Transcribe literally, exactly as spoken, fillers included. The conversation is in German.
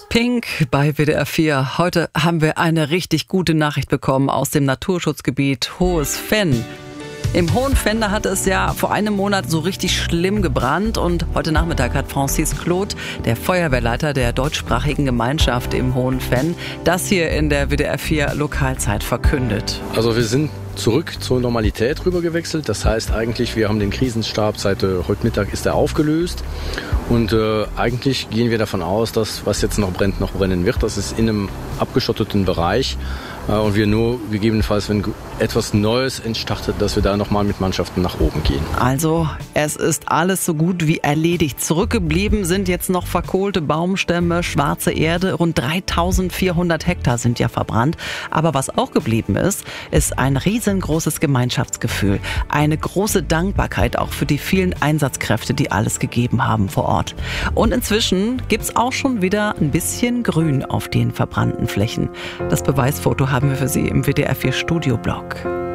Pink bei W D R vier. Heute haben wir eine richtig gute Nachricht bekommen aus dem Naturschutzgebiet Hohes Venn. Im Hohen Venn, da hat es ja vor einem Monat so richtig schlimm gebrannt und heute Nachmittag hat Francis Claude, der Feuerwehrleiter der deutschsprachigen Gemeinschaft im Hohen Venn, das hier in der W D R vier Lokalzeit verkündet. Also wir sind zurück zur Normalität rüber gewechselt. Das heißt eigentlich, wir haben den Krisenstab seit äh, heute Mittag ist er aufgelöst. Und äh, eigentlich gehen wir davon aus, dass was jetzt noch brennt, noch brennen wird. Das ist in einem abgeschotteten Bereich. Äh, und wir nur gegebenenfalls, wenn etwas Neues entstartet, dass wir da nochmal mit Mannschaften nach oben gehen. Also es ist alles so gut wie erledigt. Zurückgeblieben sind jetzt noch verkohlte Baumstämme, schwarze Erde. Rund dreitausendvierhundert Hektar sind ja verbrannt. Aber was auch geblieben ist, ist ein riesengroßes Gemeinschaftsgefühl. Eine große Dankbarkeit auch für die vielen Einsatzkräfte, die alles gegeben haben vor Ort. Und inzwischen gibt's auch schon wieder ein bisschen Grün auf den verbrannten Flächen. Das Beweisfoto haben wir für Sie im W D R vier Studioblog.